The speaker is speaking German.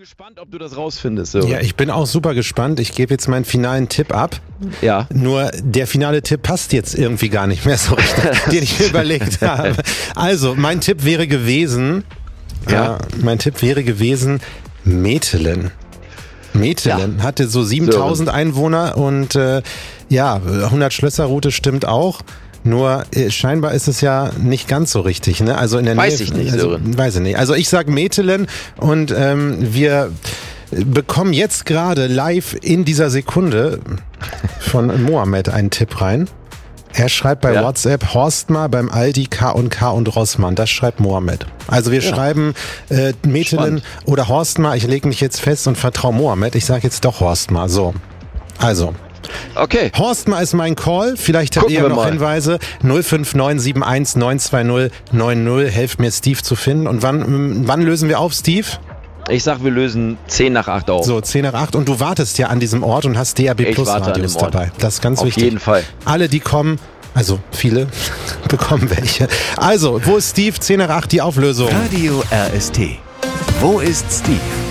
gespannt, ob du das rausfindest. So. Ja, ich bin auch super gespannt. Ich gebe jetzt meinen finalen Tipp ab. Ja. Nur der finale Tipp passt jetzt irgendwie gar nicht mehr so richtig, den ich mir überlegt habe. Also, mein Tipp wäre gewesen, Metelen. Metelen hatte so 7000 Einwohner und 100 Schlösserroute stimmt auch. Nur scheinbar ist es ja nicht ganz so richtig, ne? Also in der Weiß Nähe, ich nicht, Sören. Weiß ich nicht. Also ich sag Metelen und wir bekommen jetzt gerade live in dieser Sekunde von Mohammed einen Tipp rein. Er schreibt bei WhatsApp Horstmar beim Aldi K&K und Rossmann. Das schreibt Mohammed. Also wir schreiben Metelen oder Horstmar. Ich lege mich jetzt fest und vertraue Mohammed. Ich sage jetzt doch Horstmar. So, also. Okay. Horstmar ist mein Call. Vielleicht habt ihr noch Hinweise. 05971922090. Helft mir, Steve zu finden. Und wann lösen wir auf, Steve? Ich sag, wir lösen 10:08 auf. So, 10:08. Und du wartest ja an diesem Ort und hast DAB Plus Radios dabei. Das ist ganz wichtig. Auf jeden Fall. Alle, die kommen, also viele, bekommen welche. Also, wo ist Steve? 10:08 die Auflösung. Radio RST. Wo ist Steve?